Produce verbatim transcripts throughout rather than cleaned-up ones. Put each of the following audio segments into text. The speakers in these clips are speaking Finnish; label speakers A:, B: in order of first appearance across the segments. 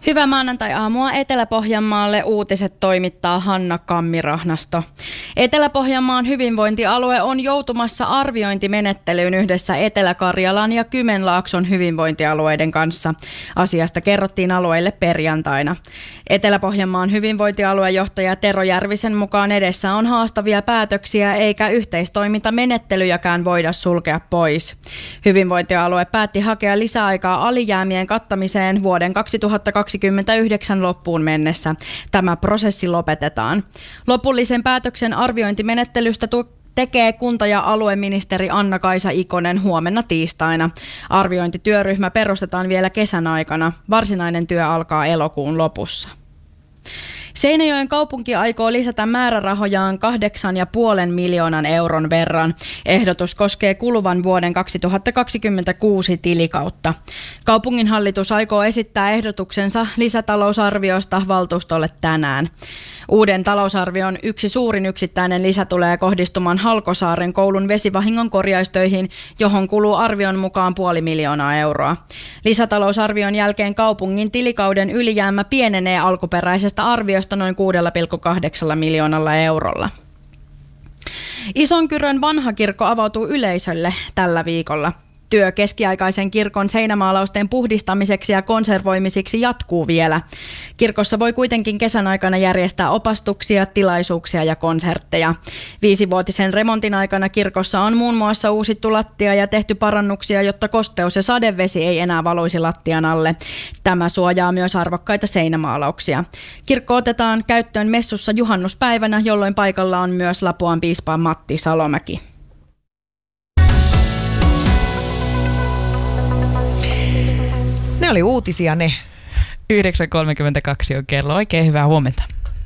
A: Hyvää maanantai-aamua Etelä-Pohjanmaalle. Uutiset toimittaa Hanna Kammirahnasto. Etelä-Pohjanmaan hyvinvointialue on joutumassa arviointimenettelyyn yhdessä Etelä-Karjalan ja Kymenlaakson hyvinvointialueiden kanssa. Asiasta kerrottiin alueille perjantaina. Etelä-Pohjanmaan hyvinvointialuejohtaja Tero Järvisen mukaan edessä on haastavia päätöksiä eikä yhteistoimintamenettelyjäkään voida sulkea pois. Hyvinvointialue päätti hakea lisäaikaa alijäämien kattamiseen vuoden kaksituhattakaksikymmentäyhdeksän loppuun mennessä. Tämä prosessi lopetetaan. Lopullisen päätöksen arviointimenettelystä tu- tekee kunta- ja alueministeri Anna-Kaisa Ikonen huomenna tiistaina. Arviointityöryhmä perustetaan vielä kesän aikana. Varsinainen työ alkaa elokuun lopussa. Seinäjoen kaupunki aikoo lisätä määrärahojaan kahdeksan pilkku viisi miljoonan euron verran. Ehdotus koskee kuluvan vuoden kaksituhattakaksikymmentäkuusi tilikautta. Kaupunginhallitus aikoo esittää ehdotuksensa lisätalousarviosta valtuustolle tänään. Uuden talousarvion yksi suurin yksittäinen lisä tulee kohdistumaan Halkosaaren koulun vesivahingon korjaustöihin, johon kuluu arvion mukaan puoli miljoonaa euroa. Lisätalousarvion jälkeen kaupungin tilikauden ylijäämä pienenee alkuperäisestä arviosta noin kuusi pilkku kahdeksan miljoonalla eurolla. Isonkyrön vanha kirkko avautuu yleisölle tällä viikolla. Työ keskiaikaisen kirkon seinämaalausten puhdistamiseksi ja konservoimiseksi jatkuu vielä. Kirkossa voi kuitenkin kesän aikana järjestää opastuksia, tilaisuuksia ja konsertteja. Viisivuotisen remontin aikana kirkossa on muun muassa uusittu lattia ja tehty parannuksia, jotta kosteus ja sadevesi ei enää valuisi lattian alle. Tämä suojaa myös arvokkaita seinämaalauksia. Kirkko otetaan käyttöön messussa juhannuspäivänä, jolloin paikalla on myös Lapuan piispa Matti Salomäki.
B: Ne oli uutisia ne.
C: yhdeksän kolmekymmentäkaksi on kello. Oikein hyvää huomenta.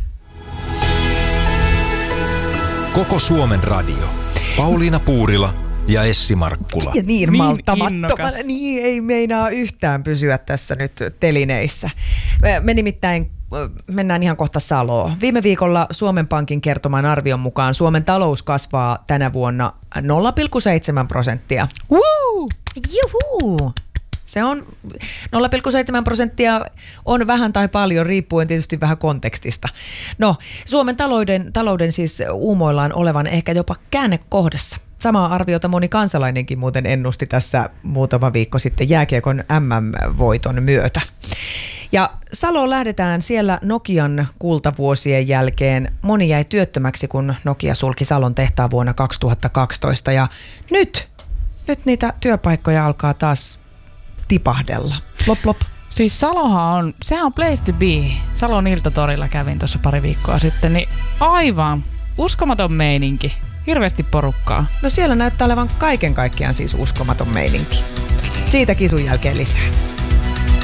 D: Koko Suomen radio. Pauliina Puurila ja Essi Markkula.
B: Ja niin, niin malttamattomana. Niin ei meinaa yhtään pysyä tässä nyt telineissä. Me, me nimittäin mennään ihan kohta Saloon. Viime viikolla Suomen Pankin kertoman arvion mukaan Suomen talous kasvaa tänä vuonna nolla pilkku seitsemän prosenttia.
C: Woo!
B: Juhuu! Se on nolla pilkku seitsemän prosenttia on vähän tai paljon, riippuen tietysti vähän kontekstista. No, Suomen talouden, talouden siis uumoillaan olevan ehkä jopa käännekohdassa. Samaa arviota moni kansalainenkin muuten ennusti tässä muutama viikko sitten jääkiekon äm äm-voiton myötä. Ja Saloon lähdetään siellä Nokian kultavuosien jälkeen. Moni jäi työttömäksi, kun Nokia sulki Salon tehtaan vuonna kaksituhattakaksitoista. Ja nyt, nyt niitä työpaikkoja alkaa taas tipahdella. Lop, lop.
C: Siis Salohan on, sehän on place to be. Salon Iltatorilla kävin tuossa pari viikkoa sitten, niin aivan uskomaton meininki. Hirveästi porukkaa.
B: No siellä näyttää olevan kaiken kaikkiaan siis uskomaton meininki. Siitä kisun jälkeen lisää.